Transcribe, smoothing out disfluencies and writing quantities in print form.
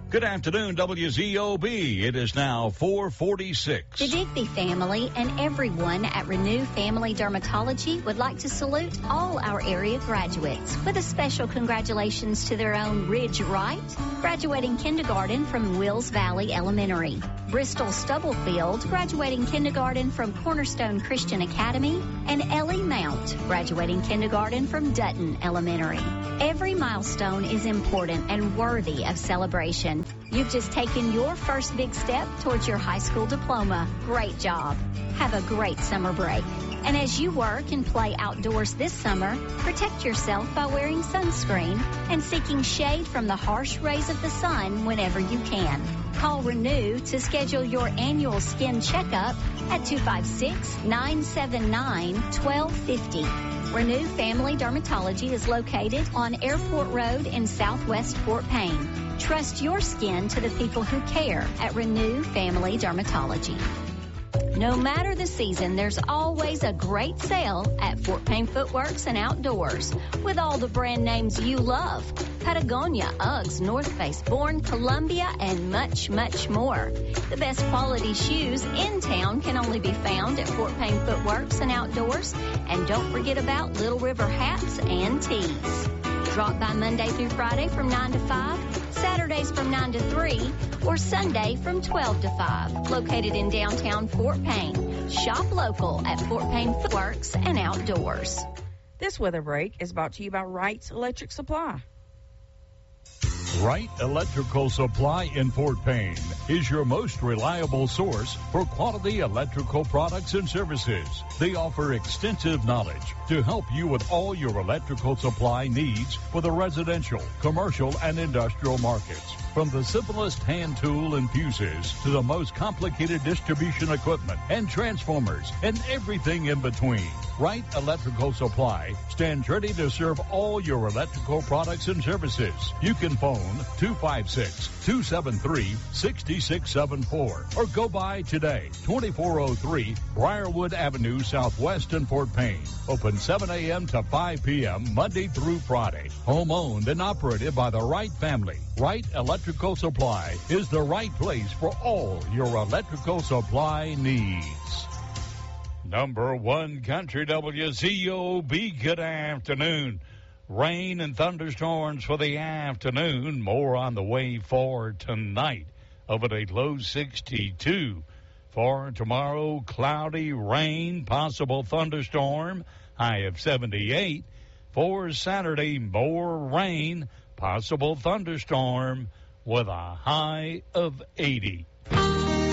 Good afternoon, WZOB. It is now 4:46. The Digby family and everyone at Renew Family Dermatology would like to salute all our area graduates with a special congratulations to their own Ridge Wright, graduating kindergarten from Wills Valley Elementary, Bristol Stubblefield, graduating kindergarten from Cornerstone Christian Academy, and Ellie Mount, graduating kindergarten from Dutton Elementary. Every milestone is important and worthy of celebration. You've just taken your first big step towards your high school diploma. Great job. Have a great summer break. And as you work and play outdoors this summer, protect yourself by wearing sunscreen and seeking shade from the harsh rays of the sun whenever you can. Call Renew to schedule your annual skin checkup at 256-979-1250. Renew Family Dermatology is located on Airport Road in Southwest Fort Payne. Trust your skin to the people who care at Renew Family Dermatology. No matter the season, there's always a great sale at Fort Payne Footworks and Outdoors with all the brand names you love. Patagonia, Uggs, North Face, Bourne, Columbia, and much, much more. The best quality shoes in town can only be found at Fort Payne Footworks and Outdoors. And don't forget about Little River hats and tees. Drop by Monday through Friday from 9 to 5, Saturdays from 9 to 3, or Sunday from 12 to 5, located in downtown Fort Payne. Shop local at Fort Payne Footworks and Outdoors. This weather break is brought to you by Wright's Electric Supply. Wright Electrical Supply in Fort Payne is your most reliable source for quality electrical products and services. They offer extensive knowledge to help you with all your electrical supply needs for the residential, commercial, and industrial markets. From the simplest hand tool and fuses to the most complicated distribution equipment and transformers and everything in between. Wright Electrical Supply stands ready to serve all your electrical products and services. You can phone 256-273-6674 or go by today, 2403 Briarwood Avenue Southwest in Fort Payne. Open 7 a.m. to 5 p.m. Monday through Friday. Home owned and operated by the Wright family. Wright Electrical Supply is the right place for all your electrical supply needs. Number one Country WZOB, good afternoon. Rain and thunderstorms for the afternoon. More on the way for tonight. Over a low 62. For tomorrow, cloudy, rain, possible thunderstorm, high of 78. For Saturday, more rain, possible thunderstorm with a high of 80.